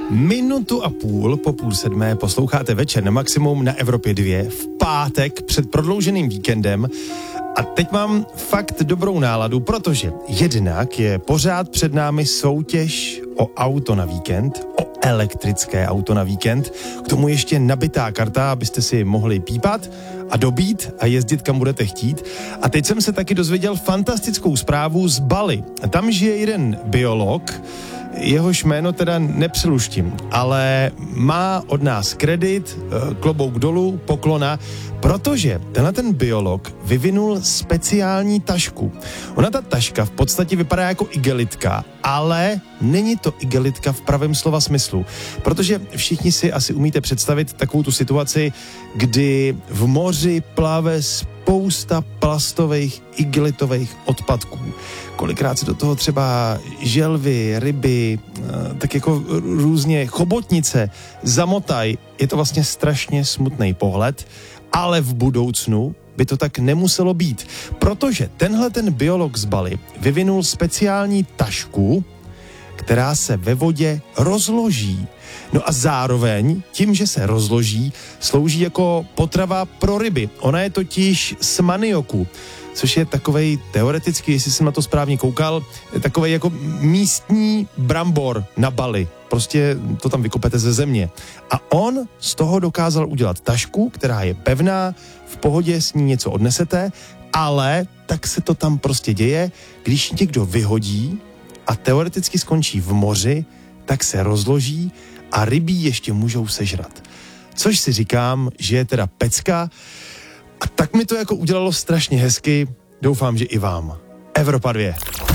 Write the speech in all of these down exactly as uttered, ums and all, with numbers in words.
Minutu a půl po půl sedmé posloucháte Večer na maximum na Evropě dva v pátek před prodlouženým víkendem. A teď mám fakt dobrou náladu, protože jednak je pořád před námi soutěž o auto na víkend, o elektrické auto na víkend, k tomu ještě nabitá karta, abyste si mohli pípat a dobít a jezdit kam budete chtít. A teď jsem se taky dozvěděl fantastickou zprávu z Bali. Tam žije jeden biolog, jehož jméno teda nepřeluštím, ale má od nás kredit, klobouk dolů, poklona, protože tenhle ten biolog vyvinul speciální tašku. Ona ta taška v podstatě vypadá jako igelitka, ale není to igelitka v pravém slova smyslu, protože všichni si asi umíte představit takovou tu situaci, kdy v moři plave spousta plastových igelitových odpadků. Kolikrát se do toho třeba želvy, ryby, tak jako různě chobotnice zamotají. Je to vlastně strašně smutný pohled, ale v budoucnu by to tak nemuselo být, protože tenhle ten biolog z Bali vyvinul speciální tašku, která se ve vodě rozloží. No a zároveň tím, že se rozloží, slouží jako potrava pro ryby. Ona je totiž z manioku, což je takovej teoreticky, jestli jsem na to správně koukal, takovej jako místní brambor na Bali. Prostě to tam vykopete ze země. A on z toho dokázal udělat tašku, která je pevná, v pohodě s ní něco odnesete, ale tak se to tam prostě děje, když někdo vyhodí a teoreticky skončí v moři, tak se rozloží a rybí ještě můžou sežrat. Což si říkám, že je teda pecka. A tak mi to jako udělalo strašně hezky. Doufám, že i vám. Evropa dva.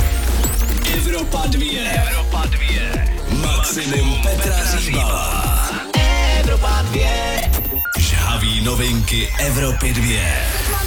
Evropa dva. Evropa dva. Maximum Petra Říbala. Evropa dva. Žhavý novinky Evropy dva.